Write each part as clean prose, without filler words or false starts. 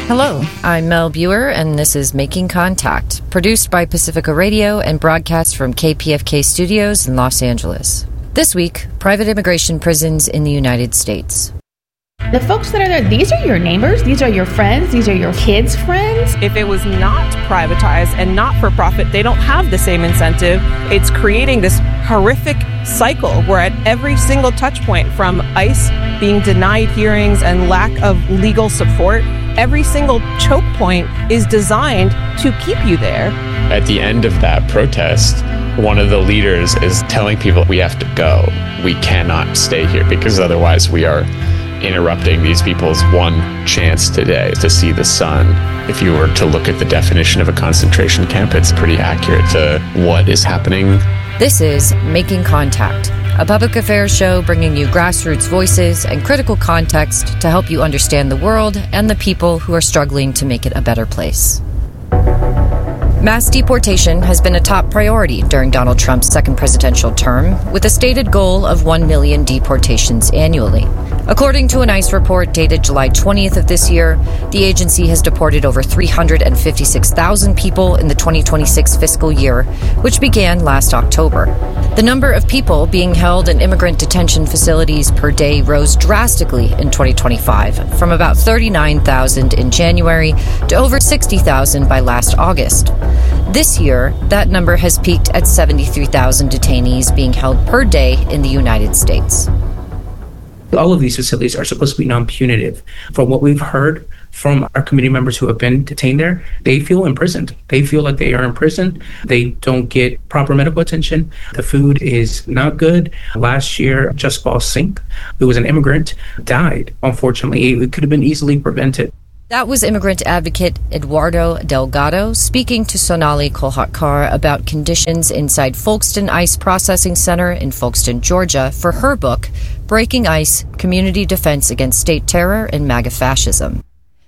Hello, I'm Mel Buer, and this is Making Contact, produced by Pacifica Radio and broadcast from KPFK Studios in Los Angeles. This week, private immigration prisons in the United States. The folks that are there, these are your neighbors, these are your friends, these are your kids' friends. If it was not privatized and not for profit, they don't have the same incentive. It's creating this horrific cycle where at every single touch point, from ICE being denied hearings and lack of legal support, every single choke point is designed to keep you there. At the end of that protest, one of the leaders is telling people we have to go. We cannot stay here because otherwise we are interrupting these people's one chance today to see the sun. If you were to look at the definition of a concentration camp, it's pretty accurate to what is happening. This is Making Contact, a public affairs show bringing you grassroots voices and critical context to help you understand the world and the people who are struggling to make it a better place. Mass deportation has been a top priority during Donald Trump's second presidential term, with a stated goal of 1 million deportations annually. According to an ICE report dated July 20th of this year, the agency has deported over 356,000 people in the 2026 fiscal year, which began last October. The number of people being held in immigrant detention facilities per day rose drastically in 2025, from about 39,000 in January to over 60,000 by last August. This year, that number has peaked at 73,000 detainees being held per day in the United States. All of these facilities are supposed to be non-punitive. From what we've heard from our committee members who have been detained there, they feel imprisoned. They feel like they are in prison. They don't get proper medical attention. The food is not good. Last year, Justbal Singh, who was an immigrant, died. Unfortunately, it could have been easily prevented. That was immigrant advocate Eduardo Delgado speaking to Sonali Kolhatkar about conditions inside Folkston ICE Processing Center in Folkston, Georgia, for her book, Breaking ICE, Community Defense Against State Terror and MAGA Fascism.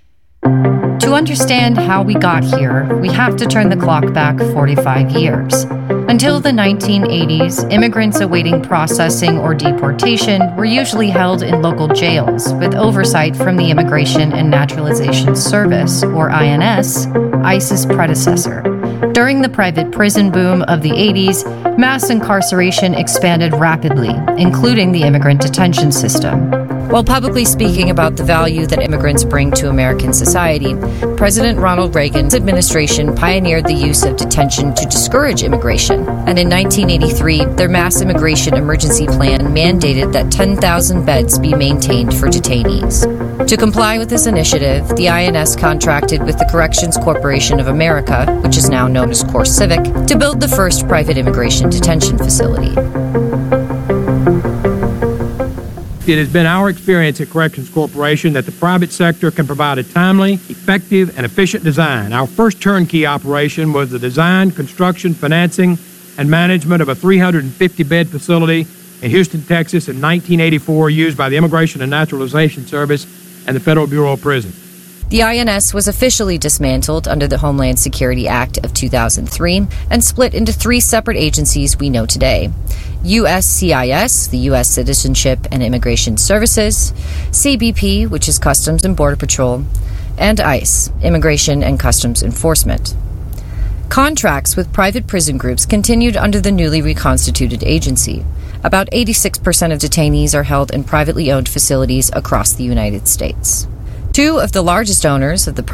To understand how we got here, we have to turn the clock back 45 years. Until the 1980s, immigrants awaiting processing or deportation were usually held in local jails with oversight from the Immigration and Naturalization Service, or INS, ICE's predecessor. During the private prison boom of the 80s, mass incarceration expanded rapidly, including the immigrant detention system. While publicly speaking about the value that immigrants bring to American society, President Ronald Reagan's administration pioneered the use of detention to discourage immigration, and in 1983, their mass immigration emergency plan mandated that 10,000 beds be maintained for detainees. To comply with this initiative, the INS contracted with the Corrections Corporation of America, which is now known as CoreCivic, to build the first private immigration detention facility. It has been our experience at Corrections Corporation that the private sector can provide a timely, effective, and efficient design. Our first turnkey operation was the design, construction, financing, and management of a 350-bed facility in Houston, Texas in 1984, used by the Immigration and Naturalization Service and the Federal Bureau of Prisons. The INS was officially dismantled under the Homeland Security Act of 2003 and split into three separate agencies we know today: USCIS, the U.S. Citizenship and Immigration Services; CBP, which is Customs and Border Patrol; and ICE, Immigration and Customs Enforcement. Contracts with private prison groups continued under the newly reconstituted agency. About 86% of detainees are held in privately owned facilities across the United States. Two of the largest owners of the